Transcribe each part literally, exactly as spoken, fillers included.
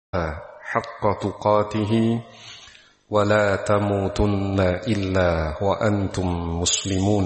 حق تقاته ولا تموتن إلا وأنتم مسلمون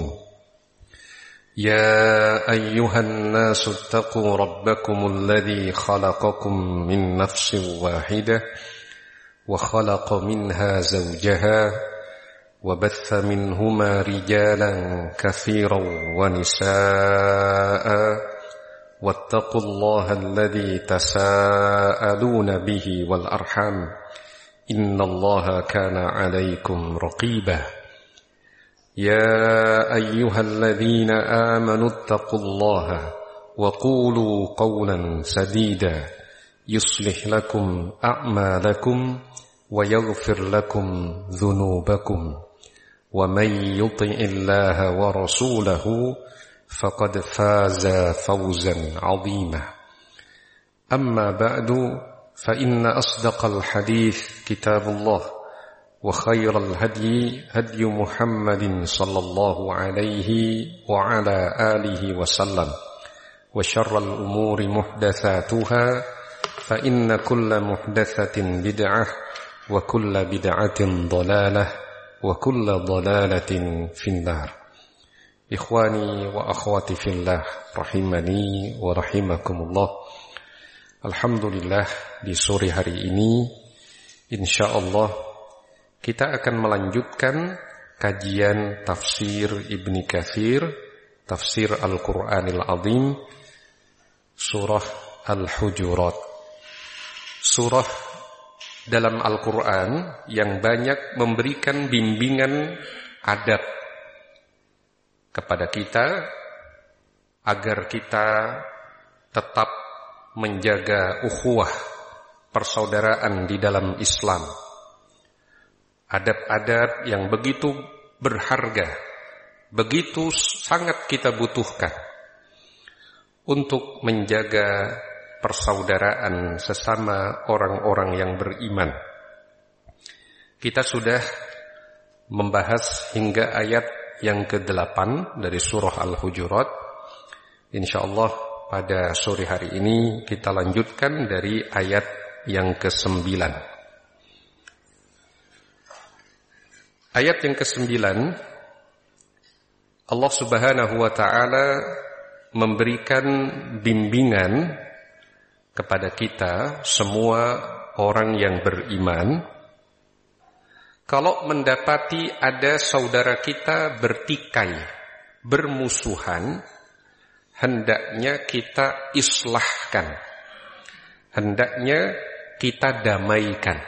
يا أيها الناس اتقوا ربكم الذي خلقكم من نفس واحدة وخلق منها زوجها وبث منهما رجالا كثيرا ونساء واتقوا الله الذي تساءلون به والأرحام إن الله كان عليكم رقيبا يا أيها الذين آمنوا اتقوا الله وقولوا قولا سديدا يصلح لكم أعمالكم ويغفر لكم ذنوبكم ومن يطع الله ورسوله فقد فاز فوزا عظيما أما بعد فإن أصدق الحديث كتاب الله وخير الهدي هدي محمد صلى الله عليه وعلى آله وسلم وشر الأمور محدثاتها فإن كل محدثة بدعة وكل بدعة ضلالة وكل ضلالة في النار Ikhwani wa akhwati fillah rahimani wa rahimakumullah. Alhamdulillah, di sore hari ini insyaallah kita akan melanjutkan kajian tafsir Ibnu Katsir, tafsir Al-Qur'anil Azim, surah Al-Hujurat. Surah dalam Al-Qur'an yang banyak memberikan bimbingan adab kepada kita agar kita tetap menjaga ukhuwah persaudaraan di dalam Islam. Adab-adab yang begitu berharga, begitu sangat kita butuhkan untuk menjaga persaudaraan sesama orang-orang yang beriman. Kita sudah membahas hingga ayat yang kedelapan dari surah Al-Hujurat. InsyaAllah pada sore hari ini kita lanjutkan dari ayat yang kesembilan. Ayat yang kesembilan, Allah subhanahu wa ta'ala memberikan bimbingan kepada kita semua orang yang beriman. Kalau mendapati ada saudara kita bertikai, bermusuhan, hendaknya kita islahkan, hendaknya kita damaikan.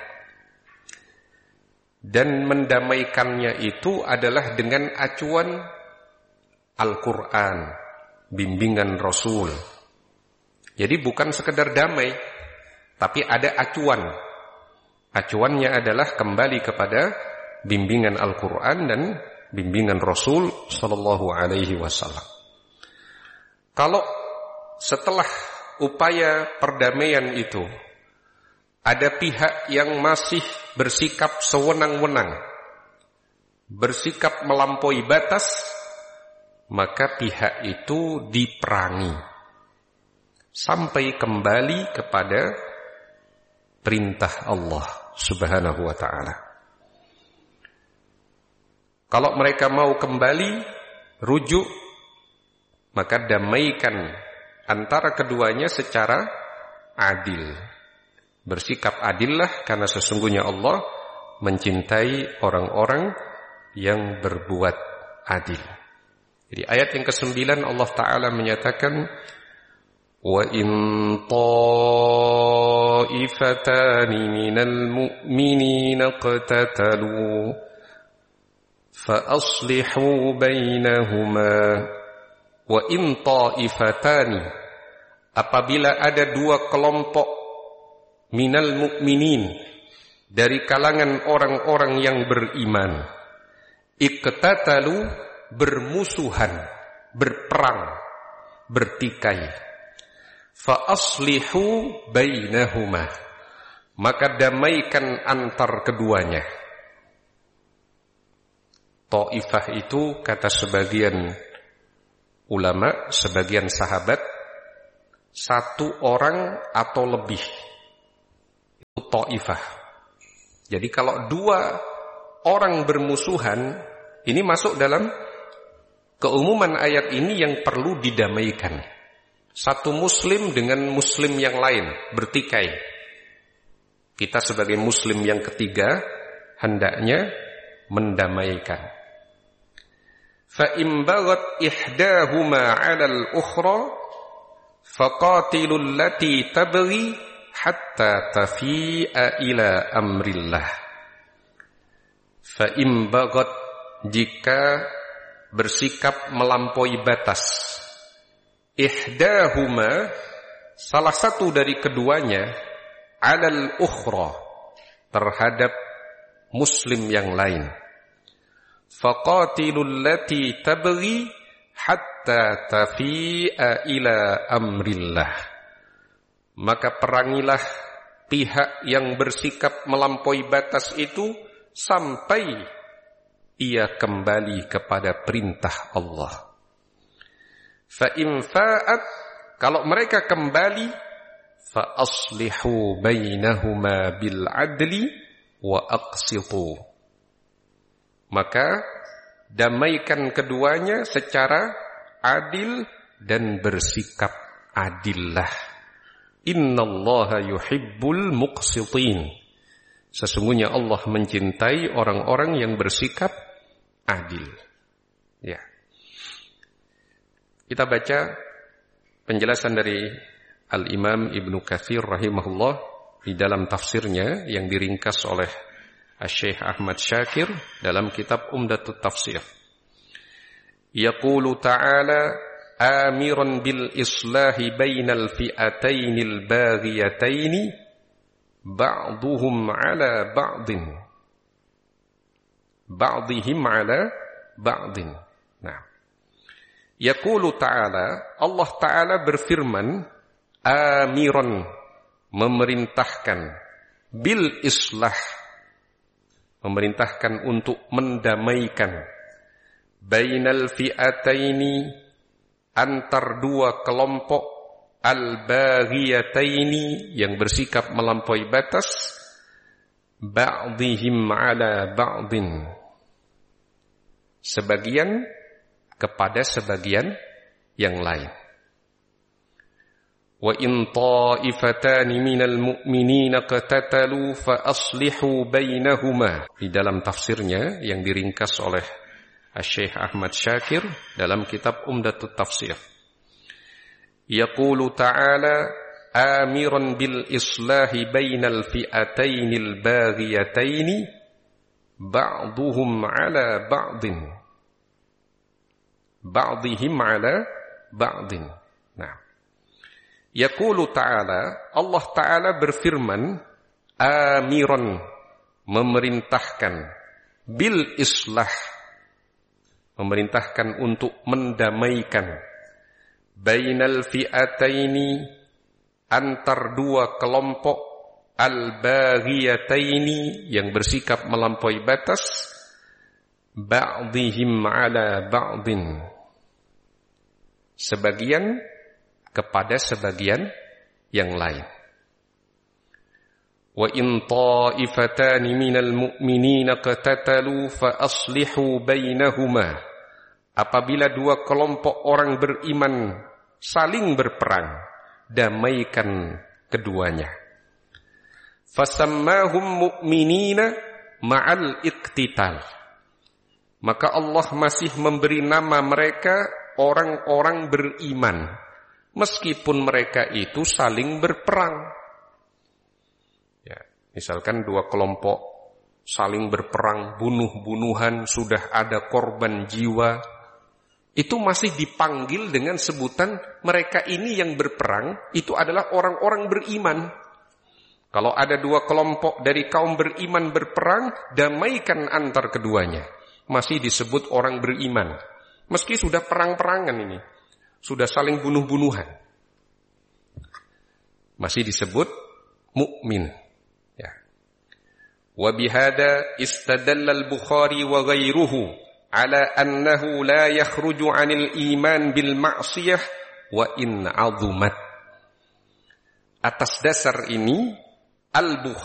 Dan mendamaikannya itu adalah dengan acuan Al-Quran, bimbingan Rasul. Jadi bukan sekedar damai, tapi ada acuan. Acuannya adalah kembali kepada bimbingan Al-Quran dan bimbingan Rasul Sallallahu Alaihi Wasallam. Kalau setelah upaya perdamaian itu ada pihak yang masih bersikap sewenang-wenang, bersikap melampaui batas, maka pihak itu diperangi sampai kembali kepada perintah Allah Subhanahu wa ta'ala. Kalau mereka mau kembali, rujuk, maka damaikan antara keduanya secara adil. Bersikap adillah, karena sesungguhnya Allah mencintai orang-orang yang berbuat adil. Jadi ayat yang kesembilan Allah Ta'ala menyatakan, وَإِن طَائِفَتَانِ مِنَ الْمُؤْمِنِينَ اقْتَتَلُوا فَأَصْلِحُوا بَيْنَهُمَا وَإِن طَائِفَتَانِ apabila ada dua kelompok minal mu'minin dari kalangan orang-orang yang beriman, iqtatalu bermusuhan, berperang, bertikai, fa aslihu bainahuma maka damaikan antar keduanya. Taifah itu kata sebagian ulama, sebagian sahabat, satu orang atau lebih. ta'ifah. Jadi kalau dua orang bermusuhan, ini masuk dalam keumuman ayat ini yang perlu didamaikan. Satu muslim dengan muslim yang lain bertikai. Kita sebagai muslim yang ketiga hendaknya mendamaikan. Fa in baghat ihdahuma 'ala al-ukhra faqatilul lati tabghi hatta tafi'a ila amrillah. Fa in baghat, jika bersikap melampaui batas, ihdahuma, salah satu dari keduanya, 'alal ukhra, terhadap muslim yang lain, faqatilul lati tabghi hatta tafi'a ila amrillah, maka perangilah pihak yang bersikap melampaui batas itu sampai ia kembali kepada perintah Allah. Fa in fa'at, kalau mereka kembali, fa aslihu bainahuma bil adli wa aqsitu, maka damaikan keduanya secara adil dan bersikap adillah. Innallaha yuhibbul muqsitin, sesungguhnya Allah mencintai orang-orang yang bersikap adil. Ya. Kita baca penjelasan dari Al-Imam Ibnu Katsir rahimahullah di dalam tafsirnya yang diringkas oleh Syekh Ahmad Syakir dalam kitab Umdatut Tafsir. Yaqulu ta'ala amiran bil islahi bainal fi'atainil baghiyataini ba'duhum 'ala ba'din ba'dihim 'ala ba'din. Nah, yaqulu ta'ala, Allah Ta'ala berfirman, amiran, memerintahkan, bil islah, memerintahkan untuk mendamaikan, bainal fi'ataini, antar dua kelompok, al-baghiyataini, yang bersikap melampaui batas, ba'dihim 'ala ba'din, sebagian kepada sebagian yang lain. Wa in ta'ifatani minal mu'minina qatatalu fa aslihu bainahuma, di dalam tafsirnya yang diringkas oleh Syekh Ahmad Syakir dalam kitab Umdatut Tafsir. Yaqulu ta'ala amiran bil islahi bainal fi'atainil baghiyataini ba'duhum 'ala ba'din ba'dihim 'ala ba'din. Nah, yaqulu ta'ala, Allah Ta'ala berfirman, amiran, memerintahkan, bil islah, memerintahkan untuk mendamaikan, bainal fi'ataini, antar dua kelompok, al-baghiyataini, yang bersikap melampaui batas, ba'dihim 'ala ba'din, sebagian kepada sebagian yang lain. Wa in ta'ifatani minal mu'minina qatatalu fa aslihu bainahuma, apabila dua kelompok orang beriman saling berperang, damaikan keduanya. Fasammahum mu'minina ma'al iqtital, maka Allah masih memberi nama mereka orang-orang beriman, meskipun mereka itu saling berperang. Ya, misalkan dua kelompok saling berperang, bunuh-bunuhan, sudah ada korban jiwa, itu masih dipanggil dengan sebutan mereka ini yang berperang, itu adalah orang-orang beriman. Kalau ada dua kelompok dari kaum beriman berperang, damaikan antar keduanya, masih disebut orang beriman. Meski sudah perang-perangan ini, sudah saling bunuh-bunuhan, masih disebut mukmin. Ya. Wa bihada istadalla al-Bukhari wa ghairuhu ala annahu la yakhruju 'anil iman bil ma'siyah wa in 'azumat. Atas dasar ini Al-Bukhari